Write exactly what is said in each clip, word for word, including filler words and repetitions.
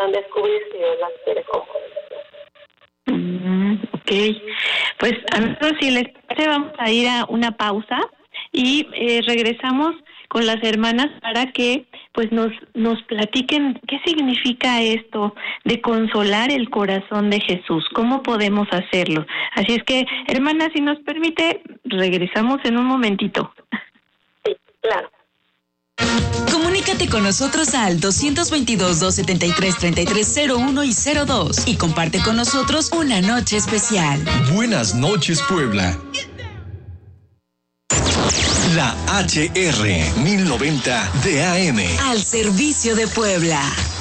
puedan descubrir si Dios las quiere como. Mm, ok, pues a nosotros si les parece vamos a ir a una pausa y eh, regresamos con las hermanas para que pues nos nos platiquen qué significa esto de consolar el corazón de Jesús, cómo podemos hacerlo. Así es que, hermanas, si nos permite, regresamos en un momentito. Sí, claro. Comunícate con nosotros al dos veintidós, doscientos setenta y tres, treinta y tres cero uno y cero dos y comparte con nosotros una noche especial. Buenas noches, Puebla. La H R mil noventa de A M. Al servicio de Puebla.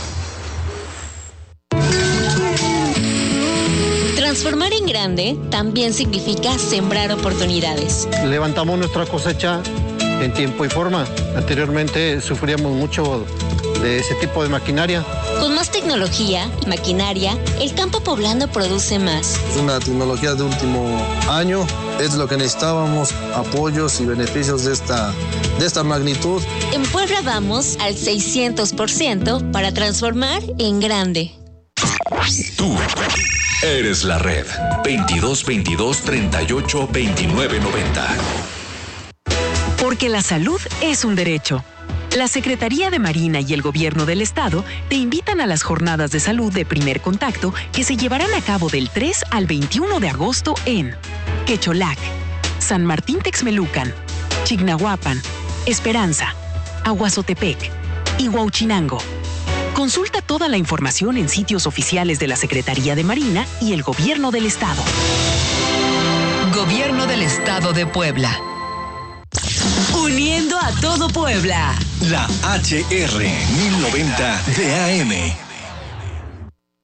Transformar en grande también significa sembrar oportunidades. Levantamos nuestra cosecha en tiempo y forma. Anteriormente sufríamos mucho de ese tipo de maquinaria. Con más tecnología y maquinaria, el campo poblano produce más. Es una tecnología de último año, es lo que necesitábamos, apoyos y beneficios de esta, de esta magnitud. En Puebla vamos al seiscientos por ciento para transformar en grande. Tú eres la red. veintidós veintidós, treinta y ocho, veintinueve noventa. Porque la salud es un derecho. La Secretaría de Marina y el Gobierno del Estado te invitan a las jornadas de salud de primer contacto que se llevarán a cabo del tres al veintiuno de agosto en Quecholac, San Martín Texmelucan, Chignahuapan, Esperanza, Aguazotepec y Huauchinango. Consulta toda la información en sitios oficiales de la Secretaría de Marina y el Gobierno del Estado. Gobierno del Estado de Puebla. Uniendo a todo Puebla. La H R mil noventa de A M.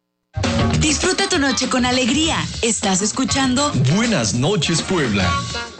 Disfruta tu noche con alegría. Estás escuchando Buenas noches, Puebla.